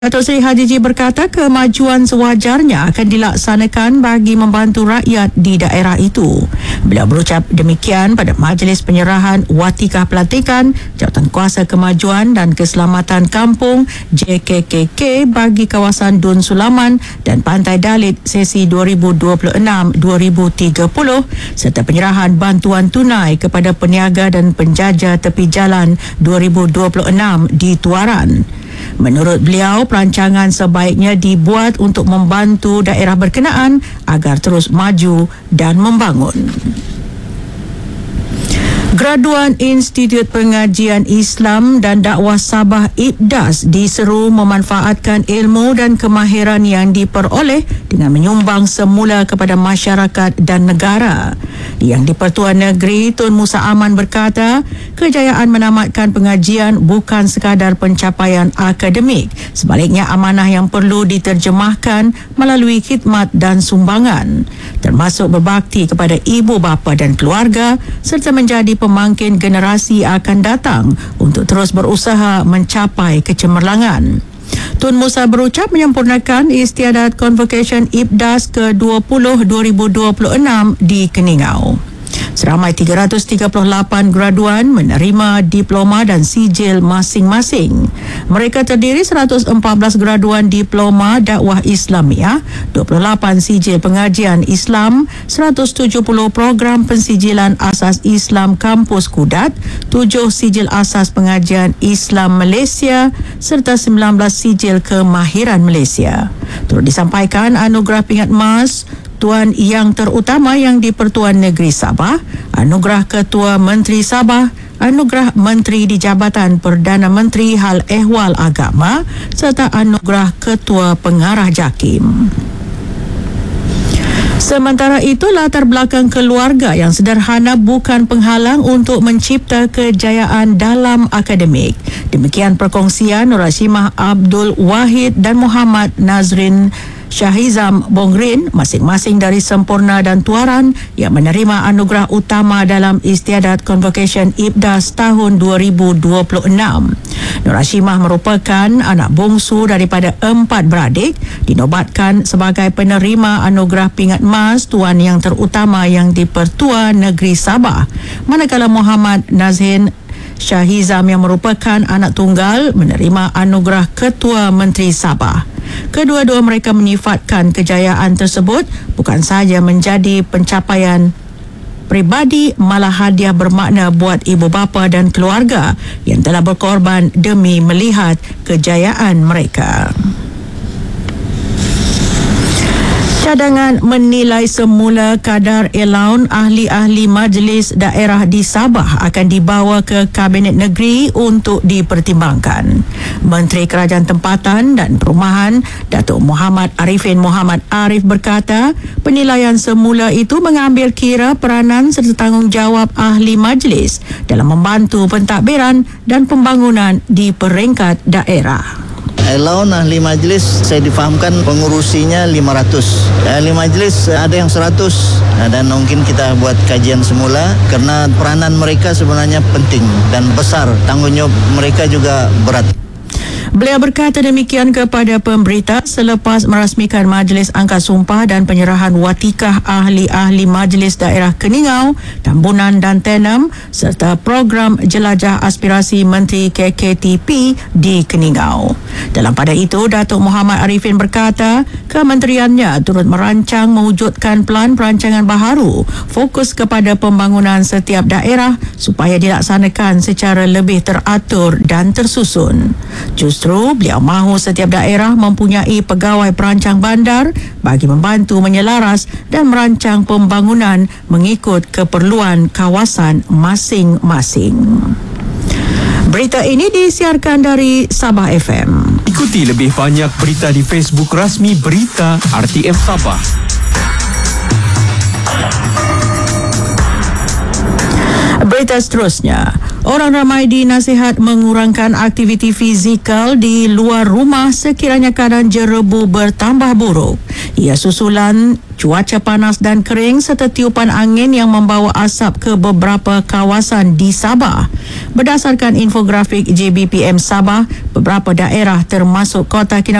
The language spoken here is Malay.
Datuk Seri Hajiji berkata kemajuan sewajarnya akan dilaksanakan bagi membantu rakyat di daerah itu. Beliau berucap demikian pada majlis penyerahan Watikah Pelantikan Jawatan Kuasa Kemajuan dan Keselamatan Kampung JKKK bagi kawasan Dun Sulaman dan Pantai Dalit sesi 2026-2030 serta penyerahan bantuan tunai kepada peniaga dan penjaja tepi jalan 2026 di Tuaran. Menurut beliau, perancangan sebaiknya dibuat untuk membantu daerah berkenaan agar terus maju dan membangun. Graduan Institut Pengajian Islam dan Dakwah Sabah IPDAS diseru memanfaatkan ilmu dan kemahiran yang diperoleh dengan menyumbang semula kepada masyarakat dan negara. Yang di-Pertuan Negeri Tun Musa Aman berkata, kejayaan menamatkan pengajian bukan sekadar pencapaian akademik, sebaliknya amanah yang perlu diterjemahkan melalui khidmat dan sumbangan, termasuk berbakti kepada ibu bapa dan keluarga serta menjadi pemangkin generasi akan datang untuk terus berusaha mencapai kecemerlangan. Tun Musa berucap menyempurnakan istiadat Convocation IPDAS ke-20 2026 di Keningau. Seramai 338 graduan menerima diploma dan sijil masing-masing. Mereka terdiri 114 graduan diploma dakwah Islamiah, 28 sijil pengajian Islam, 170 program pensijilan asas Islam kampus Kudat, 7 sijil asas pengajian Islam Malaysia serta 19 sijil kemahiran Malaysia. Turut disampaikan anugerah pingat emas Tuan Yang Terutama yang di-Pertuan Negeri Sabah, anugerah Ketua Menteri Sabah, anugerah Menteri di Jabatan Perdana Menteri Hal Ehwal Agama serta anugerah Ketua Pengarah JAKIM. Sementara itu, latar belakang keluarga yang sederhana bukan penghalang untuk mencipta kejayaan dalam akademik. Demikian perkongsian Nur Hashimah Abdul Wahid dan Muhammad Nazrin Syahizam Bongrin, masing-masing dari Sempurna dan Tuaran, yang menerima anugerah utama dalam istiadat Convocation IPDAS tahun 2026. Nur Hashimah merupakan anak bongsu daripada 4 beradik, dinobatkan sebagai penerima anugerah pingat emas Tuan Yang Terutama yang di-Pertuan Negeri Sabah. Manakala Muhammad Nazrin Syahizam yang merupakan anak tunggal menerima anugerah Ketua Menteri Sabah. Kedua-dua mereka menyifatkan kejayaan tersebut bukan sahaja menjadi pencapaian pribadi, malah hadiah bermakna buat ibu bapa dan keluarga yang telah berkorban demi melihat kejayaan mereka. Cadangan menilai semula kadar allowance ahli-ahli majlis daerah di Sabah akan dibawa ke Kabinet Negeri untuk dipertimbangkan. Menteri Kerajaan Tempatan dan Perumahan Datuk Muhammad Arifin Muhammad Arif berkata, penilaian semula itu mengambil kira peranan serta tanggungjawab ahli majlis dalam membantu pentadbiran dan pembangunan di peringkat daerah. Allowance ahli majlis saya difahamkan pengurusinya 500. Ahli majlis ada yang 100 dan mungkin kita buat kajian semula kerana peranan mereka sebenarnya penting dan besar. Tanggungjawab mereka juga berat. Beliau berkata demikian kepada pemberita selepas merasmikan Majlis Angkat Sumpah dan penyerahan watikah ahli-ahli Majlis Daerah Keningau, Tambunan dan Tenem serta program Jelajah Aspirasi Menteri KKTP di Keningau. Dalam pada itu, Datuk Muhammad Arifin berkata, kementeriannya turut merancang mewujudkan pelan perancangan baharu fokus kepada pembangunan setiap daerah supaya dilaksanakan secara lebih teratur dan tersusun. Justru, beliau mahu setiap daerah mempunyai pegawai perancang bandar bagi membantu menyelaras dan merancang pembangunan mengikut keperluan kawasan masing-masing. Berita ini disiarkan dari Sabah FM. Ikuti lebih banyak berita di Facebook rasmi Berita RTM Sabah. Berita seterusnya, orang ramai dinasihat mengurangkan aktiviti fizikal di luar rumah sekiranya keadaan jerebu bertambah buruk. Ia susulan cuaca panas dan kering serta tiupan angin yang membawa asap ke beberapa kawasan di Sabah. Berdasarkan infografik JBPM Sabah, beberapa daerah termasuk Kota Kinabalu